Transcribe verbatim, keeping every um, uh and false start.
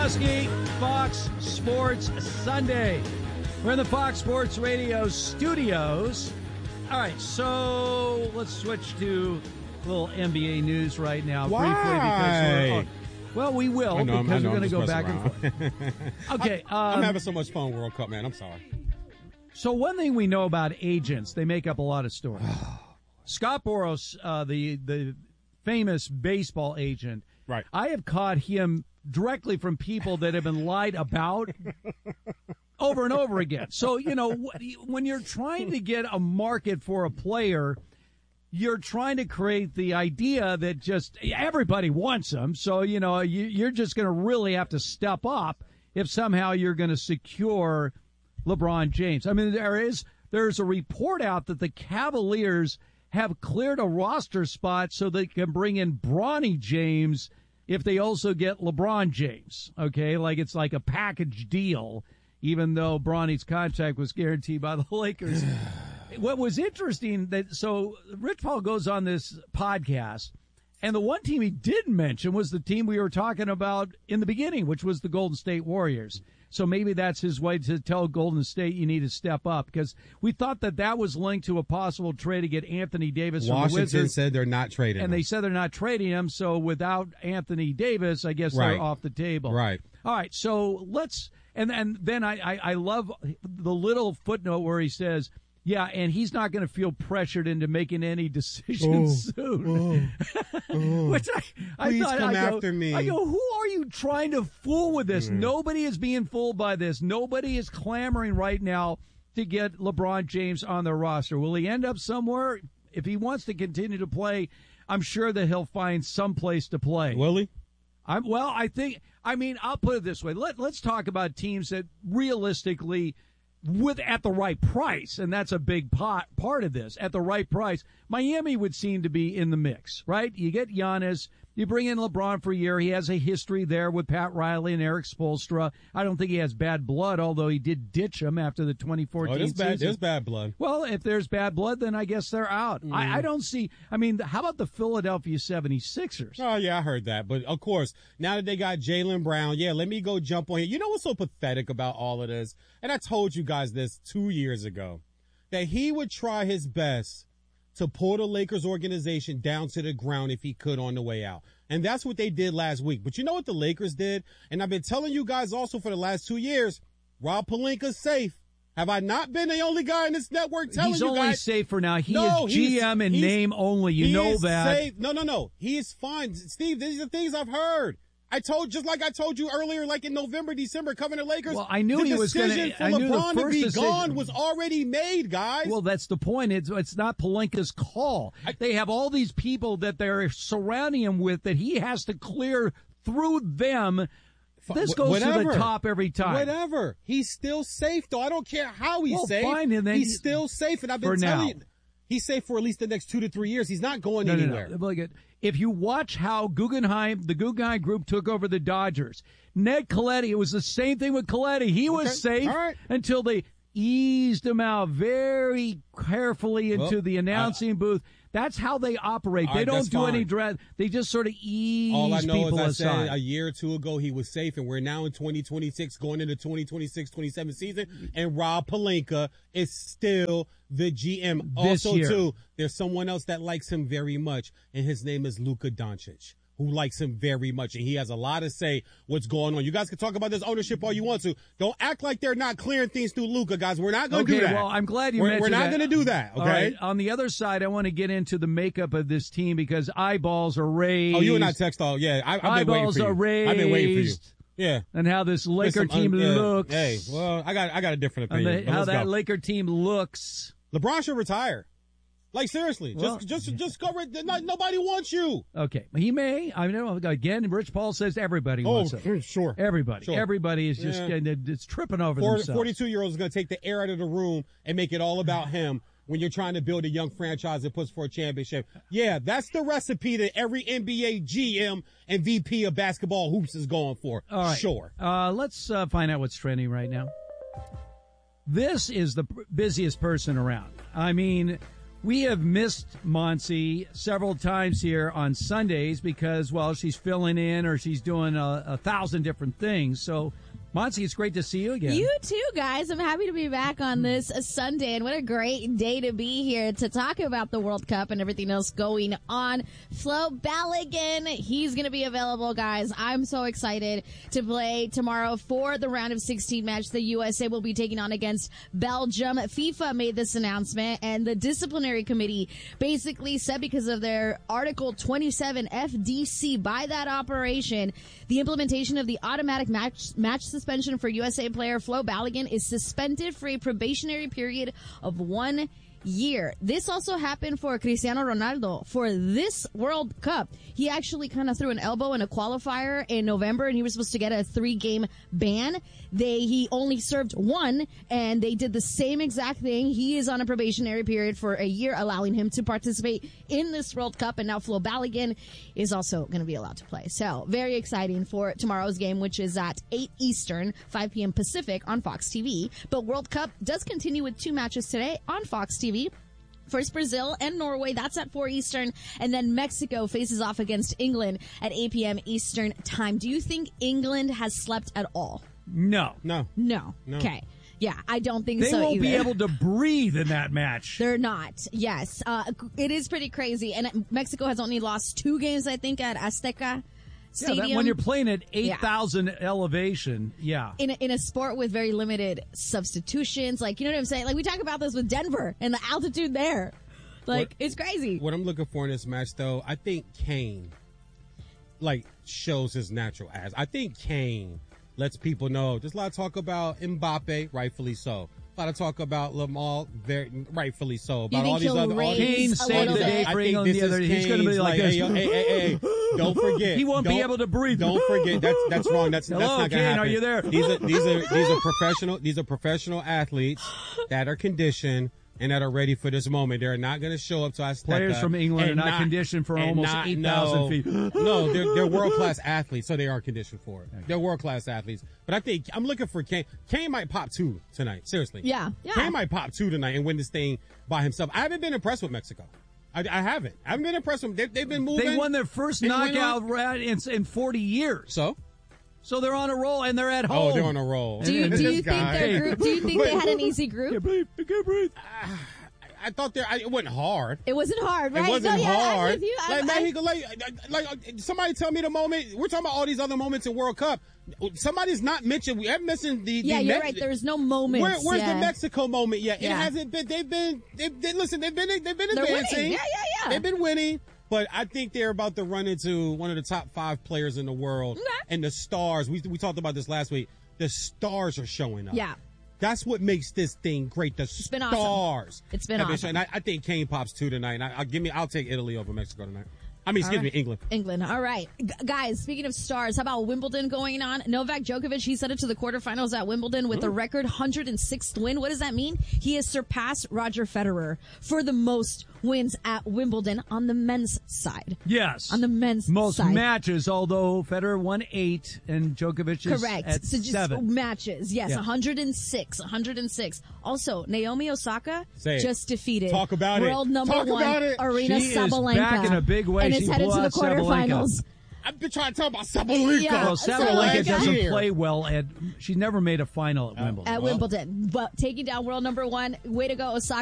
Fox Sports Sunday. We're in the Fox Sports Radio studios. All right, so let's switch to a little N B A news right now. Why? Briefly, because we're, well, we will I know, because I know, we're going to go just back around. and forth. Okay, um, I'm having so much fun, World Cup, man. I'm sorry. So one thing we know about agents, they make up a lot of stories. Scott Boras, uh, the the famous baseball agent, right? I have caught him directly from people that have been lied about over and over again. So, you know, when you're trying to get a market for a player, you're trying to create the idea that just everybody wants them. So, you know, you, you're just going to really have to step up if somehow you're going to secure LeBron James. I mean, there is there's a report out that the Cavaliers have cleared a roster spot so they can bring in Bronny James if they also get LeBron James, okay? Like it's like a package deal, even though Bronny's contract was guaranteed by the Lakers. What was interesting, that so Rich Paul goes on this podcast, and the one team he didn't mention was the team we were talking about in the beginning, which was the Golden State Warriors. So maybe that's his way to tell Golden State you need to step up, because we thought that that was linked to a possible trade to get Anthony Davis from the Washington Wizards. said they're not trading And him. they said they're not trading him, so without Anthony Davis, I guess Right. they're off the table. Right. All right, so let's – and and then I, I, I love the little footnote where he says – yeah, and he's not going to feel pressured into making any decisions oh, soon. Oh, oh. Which I, I Please thought, come I go, after me. I go, who are you trying to fool with this? Mm. Nobody is being fooled by this. Nobody is clamoring right now to get LeBron James on their roster. Will he end up somewhere? If he wants to continue to play, I'm sure that he'll find some place to play. Will he? I'm, well, I think, I mean, I'll put it this way. Let, let's talk about teams that realistically – with at the right price, and that's a big pot, part of this. At the right price, Miami would seem to be in the mix, right? You get Giannis, you bring in LeBron for a year. He has a history there with Pat Riley and Eric Spoelstra. I don't think he has bad blood, although he did ditch him after the twenty fourteen oh, there's season. bad, there's bad blood. Well, if there's bad blood, then I guess they're out. Mm. I, I don't see – I mean, how about the Philadelphia seventy-sixers? Oh, yeah, I heard that. But, of course, now that they got Jaylen Brown, yeah, let me go jump on here. You know what's so pathetic about all of this? And I told you guys this two years ago, that he would try his best to pull the Lakers organization down to the ground if he could on the way out. And that's what they did last week. But you know what the Lakers did? And I've been telling you guys also for the last two years, Rob Pelinka's safe. Have I not been the only guy in this network telling he's you only guys? safe for now. He no, is G M in name only. You know that. Safe. No, no, no. He is fine. Steve, these are things I've heard. I told, just like I told you earlier, like in November, December, covering the Lakers. Well, I knew the he was going to. decision for I knew LeBron the to first be decision, gone was already made, guys. Well, that's the point. It's it's not Pelinka's call. I, they have all these people that they're surrounding him with that he has to clear through them. This goes whatever. to the top every time. Whatever. He's still safe, though. I don't care how he's well, safe. Fine, and then he's still safe, and I've been for telling now. you. He's safe for at least the next two to three years. He's not going no, anywhere. No, no. Look at, if you watch how Guggenheim, the Guggenheim Group took over the Dodgers, Ned Coletti, it was the same thing with Coletti. He was okay. safe right. until they eased him out very carefully into well, the announcing uh, booth. That's how they operate. They right, don't do fine. any dread. They just sort of ease All I know people is I aside. said a year or two ago he was safe, and we're now in twenty twenty-six, going into twenty twenty-six twenty-seven season, and Rob Pelinka is still the G M. This also, year. too, there's someone else that likes him very much, and his name is Luka Doncic, who likes him very much, and he has a lot to say what's going on. You guys can talk about this ownership all you want to. Don't act like they're not clearing things through Luka, guys. We're not going to okay, do that. well, I'm glad you we're, mentioned We're not that. going to do that, okay? All right. On the other side, I want to get into the makeup of this team because eyeballs are raised. Oh, you and I text all. Yeah, I, I've been eyeballs waiting for you. are raised. I've been waiting for you. Yeah. And how this Laker Some, team um, yeah. looks. Hey, well, I got I got a different And opinion. the, how Let's that go. Laker team looks. LeBron should retire. Like, seriously, Well, just just just go. Re- not, nobody wants you. Okay, he may. I know. Again, Rich Paul says everybody Oh, wants him. sure. Everybody, Sure. everybody is just Yeah. it's tripping over For, themselves. forty-two-year-old is going to take the air out of the room and make it all about him when you're trying to build a young franchise that puts for a championship. Yeah, that's the recipe that every N B A G M and V P of basketball hoops is going for. All right. Sure. Uh, let's uh, find out what's trending right now. This is the busiest person around. I mean, We have missed Monse several times here on Sundays because, well, she's filling in or she's doing a, a thousand different things. So, Monse, it's great to see you again. You too, guys. I'm happy to be back on this Sunday, and what a great day to be here to talk about the World Cup and everything else going on. Flo Balogun, he's going to be available, guys. I'm so excited to play tomorrow for the round of sixteen match. The U S A will be taking on against Belgium. FIFA made this announcement, and the disciplinary committee basically said because of their Article twenty-seven F D C by that operation, the implementation of the automatic match match suspension for U S A player Flo Balogun is suspended for a probationary period of one year. This also happened for Cristiano Ronaldo for this World Cup. He actually kind of threw an elbow in a qualifier in November, and he was supposed to get a three-game ban. They he only served one, and they did the same exact thing. He is on a probationary period for a year, allowing him to participate in this World Cup, and now Flo Balogun is also going to be allowed to play. So, very exciting for tomorrow's game, which is at eight Eastern, five p.m. Pacific on Fox T V. But World Cup does continue with two matches today on Fox T V. First, Brazil and Norway. That's at four Eastern. And then Mexico faces off against England at eight p.m. Eastern time. Do you think England has slept at all? No. No. No. No. Okay. Yeah, I don't think They so won't either. be able to breathe in that match. They're not. Yes. Uh, it is pretty crazy. And Mexico has only lost two games, I think, at Azteca Stadium. Yeah, that, when you're playing at eight thousand yeah. elevation, yeah. In a, in a sport with very limited substitutions, like, you know what I'm saying? Like, we talk about this with Denver and the altitude there. Like, what, it's crazy. What I'm looking for in this match, though, I think Kane, like, shows his natural ass. I think Kane lets people know. There's a lot of talk about Mbappe, rightfully so. A lot of talk about Lamar, very rightfully so. About all these other, all Kane these, saved the day for England the other. He's going to be like, like hey, hey, hey, hey, don't forget. He won't don't, be able to breathe. Don't forget. That's that's wrong. That's Hello, that's not going to Kane, happen. are you there? These are these are these are professional. These are professional athletes that are conditioned and that are ready for this moment. They're not going to show up to Azteca. Players from England are not, not conditioned for almost not, eight thousand no, feet. No, they're, they're world-class athletes, so they are conditioned for it. Okay. They're world-class athletes. But I think, I'm looking for Kane. Kane might pop two tonight, seriously. Yeah, yeah. Kane might pop two tonight and win this thing by himself. I haven't been impressed with Mexico. I, I haven't. I haven't been impressed with them. They, they've been moving. They won their first knockout in, in forty years. So? So they're on a roll, and they're at home. Oh, they're on a roll. Do you, do you think their group? Do you think they had an easy group? I can't breathe. I can't breathe. Uh, I thought there. It wasn't hard. It wasn't hard, right? It wasn't no, yeah, hard. I'm with you. Like, I'm, man, I'm, he go, like, like, somebody tell me the moment. We're talking about all these other moments in World Cup. Somebody's not mentioned. We haven't mentioned the. Yeah, the you're Me- right. There's no moment. Where, where's yeah. the Mexico moment yet? Yeah. It hasn't been. They've been. They've, they, listen, they've been. They've been They're advancing. winning. Yeah, yeah, yeah. They've been winning. But I think they're about to run into one of the top five players in the world. Okay. And the stars. We we talked about this last week. The stars are showing up. Yeah. That's what makes this thing great. The it's been stars. Awesome. It's been awesome. And I, I think Kane pops two tonight. And I, I'll give me. I'll take Italy over Mexico tonight. I mean, excuse right. me, England. England. All right. G- guys, speaking of stars, how about Wimbledon going on? Novak Djokovic, he headed to the quarterfinals at Wimbledon with Ooh. a record one hundred sixth win. What does that mean? He has surpassed Roger Federer for the most wins at Wimbledon on the men's side. Yes. On the men's most side. Most matches, although Federer won eight and Djokovic is Correct. at so just seven. matches. Yes, yeah. one hundred six. one hundred six. Also, Naomi Osaka Say just defeated Talk about world it. number Talk one about it. Arena she Sabalenka. Is back in a big way. And she is headed to the quarterfinals. I've been trying to talk about Sabalenka. Yeah, well, Sabalenka Sabalenka. doesn't play well at. She never made a final at uh, Wimbledon. At well. Wimbledon, but taking down world number one. Way to go, Osaka.